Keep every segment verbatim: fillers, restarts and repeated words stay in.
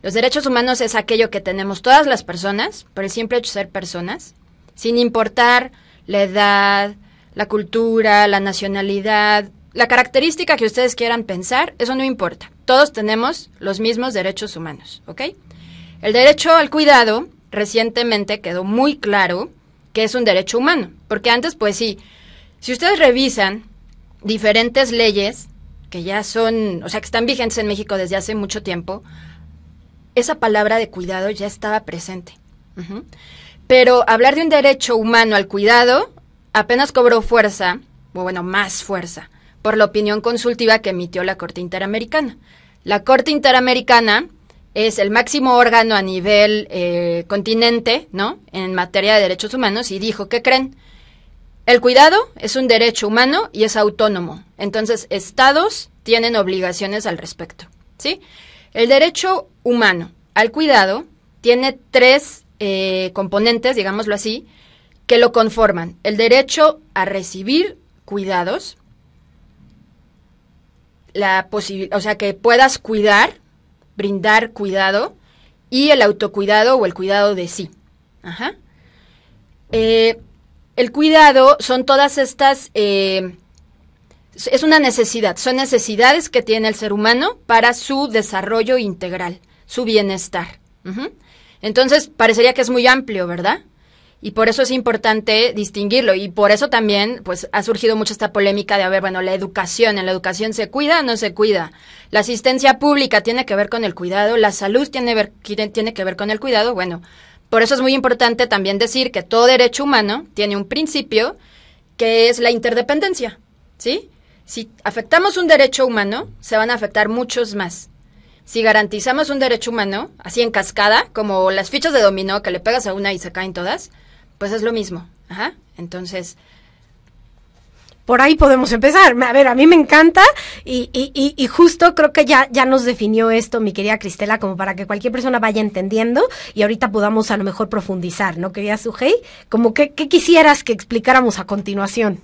Los derechos humanos es aquello que tenemos todas las personas, por el simple hecho de ser personas, sin importar la edad, la cultura, la nacionalidad, la característica que ustedes quieran pensar, eso no importa. Todos tenemos los mismos derechos humanos, ¿ok? El derecho al cuidado recientemente quedó muy claro que es un derecho humano, porque antes, pues sí, si ustedes revisan diferentes leyes que ya son, o sea, que están vigentes en México desde hace mucho tiempo, esa palabra de cuidado ya estaba presente. Uh-huh. Pero hablar de un derecho humano al cuidado apenas cobró fuerza, o bueno, más fuerza, por la opinión consultiva que emitió la Corte Interamericana. La Corte Interamericana es el máximo órgano a nivel eh, continente, ¿no?, en materia de derechos humanos, y dijo, ¿qué creen? El cuidado es un derecho humano y es autónomo. Entonces, estados tienen obligaciones al respecto, ¿sí? El derecho humano al cuidado tiene tres eh, componentes, digámoslo así, que lo conforman. El derecho a recibir cuidados, la posibilidad, o sea, que puedas cuidar, brindar cuidado, y el autocuidado o el cuidado de sí. Ajá. Eh, el cuidado son todas estas, eh, es una necesidad, son necesidades que tiene el ser humano para su desarrollo integral, su bienestar. Uh-huh. Entonces, parecería que es muy amplio, ¿verdad? Y por eso es importante distinguirlo, y por eso también pues ha surgido mucho esta polémica de, a ver, bueno, la educación, ¿en la educación se cuida o no se cuida? La asistencia pública tiene que ver con el cuidado, la salud tiene, ver, tiene que ver con el cuidado. Bueno, por eso es muy importante también decir que todo derecho humano tiene un principio que es la interdependencia, ¿sí? Si afectamos un derecho humano, se van a afectar muchos más. Si garantizamos un derecho humano, así en cascada, como las fichas de dominó, que le pegas a una y se caen todas, pues es lo mismo. Ajá. Entonces, por ahí podemos empezar. A ver, a mí me encanta y, y, y, y justo creo que ya, ya nos definió esto, mi querida Cristela, como para que cualquier persona vaya entendiendo y ahorita podamos a lo mejor profundizar, ¿no, querida Sujei? Como que, ¿qué quisieras que explicáramos a continuación?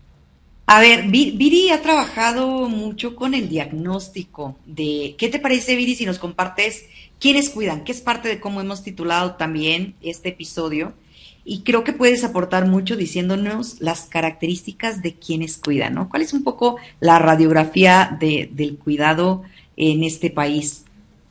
A ver, Viri ha trabajado mucho con el diagnóstico de, ¿qué te parece, Viri, si nos compartes quiénes cuidan? Que es parte de cómo hemos titulado también este episodio. Y creo que puedes aportar mucho diciéndonos las características de quienes cuidan, ¿no? ¿Cuál es un poco la radiografía de, del cuidado en este país?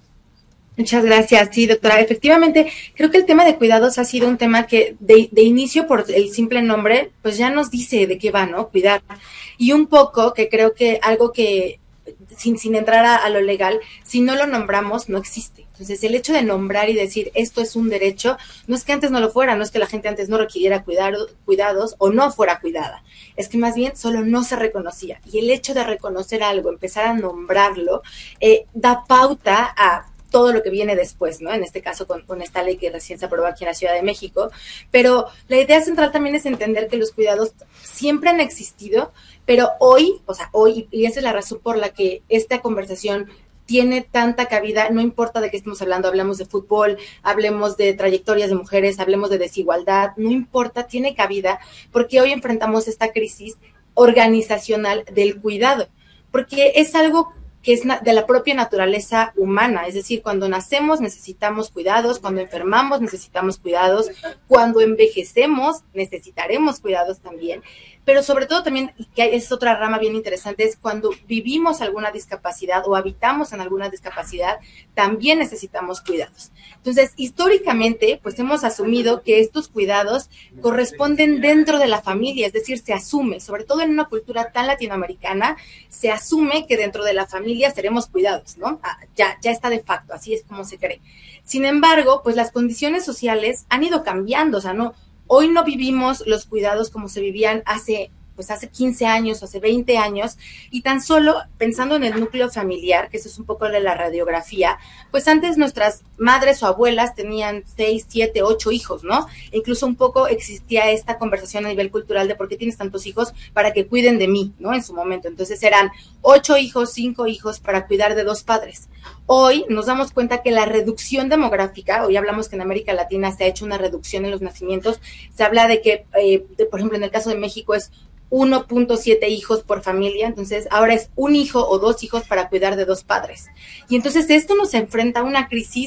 Muchas gracias. Sí, doctora, efectivamente, creo que el tema de cuidados ha sido un tema que de, de inicio, por el simple nombre, pues ya nos dice de qué va, ¿no? Cuidar. Y un poco que creo que algo que, sin, sin entrar a, a lo legal, si no lo nombramos, no existe. Entonces, el hecho de nombrar y decir esto es un derecho, no es que antes no lo fuera, no es que la gente antes no requiriera cuidar, cuidados o no fuera cuidada, es que más bien solo no se reconocía. Y el hecho de reconocer algo, empezar a nombrarlo, eh, da pauta a todo lo que viene después, ¿no? En este caso con, con esta ley que recién se aprobó aquí en la Ciudad de México. Pero la idea central también es entender que los cuidados siempre han existido, pero hoy, o sea, hoy, y esa es la razón por la que esta conversación tiene tanta cabida, no importa de qué estemos hablando, hablamos de fútbol, hablemos de trayectorias de mujeres, hablemos de desigualdad, no importa, tiene cabida, porque hoy enfrentamos esta crisis organizacional del cuidado, porque es algo que es de la propia naturaleza humana, es decir, cuando nacemos necesitamos cuidados, cuando enfermamos necesitamos cuidados, cuando envejecemos necesitaremos cuidados también, pero sobre todo también, que es otra rama bien interesante, es cuando vivimos alguna discapacidad o habitamos en alguna discapacidad, también necesitamos cuidados. Entonces, históricamente, pues hemos asumido que estos cuidados corresponden dentro de la familia, es decir, se asume, sobre todo en una cultura tan latinoamericana, se asume que dentro de la familia seremos cuidados, ¿no? Ah, ya, ya está de facto, así es como se cree. Sin embargo, pues las condiciones sociales han ido cambiando, o sea, no, hoy no vivimos los cuidados como se vivían hace, pues hace quince años, hace veinte años, y tan solo pensando en el núcleo familiar, que eso es un poco de la radiografía, pues antes nuestras madres o abuelas tenían seis, siete, ocho hijos, ¿no? E incluso un poco existía esta conversación a nivel cultural de por qué tienes tantos hijos para que cuiden de mí, ¿no? En su momento. Entonces eran ocho hijos, cinco hijos para cuidar de dos padres. Hoy nos damos cuenta que la reducción demográfica, hoy hablamos que en América Latina se ha hecho una reducción en los nacimientos, se habla de que, eh, de, por ejemplo, en el caso de México es uno punto siete hijos por familia, entonces ahora es un hijo o dos hijos para cuidar de dos padres. Y entonces esto nos enfrenta a una crisis